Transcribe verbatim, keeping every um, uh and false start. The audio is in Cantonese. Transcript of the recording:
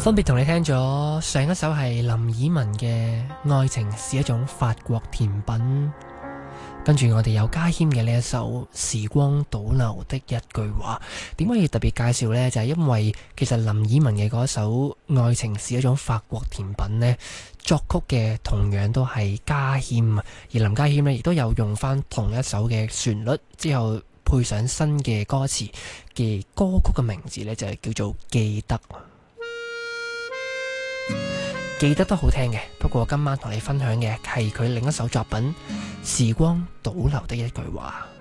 分別同你聽咗上一首係林綺文嘅《愛情是一種法國甜品》，跟住我哋有家謙嘅呢一首《時光倒流的一句話》。點解要特別介紹呢？就係因為其實林綺文嘅嗰首《愛情是一種法國甜品》呢，作曲嘅同樣都係家謙啊，而林家謙呢，亦都有用翻同一首嘅旋律之後配上新嘅歌詞嘅歌曲嘅名字呢，就係叫做《記得》。記得都好聽嘅，不過今晚同你分享嘅係佢另一首作品《時光倒流的一句話》。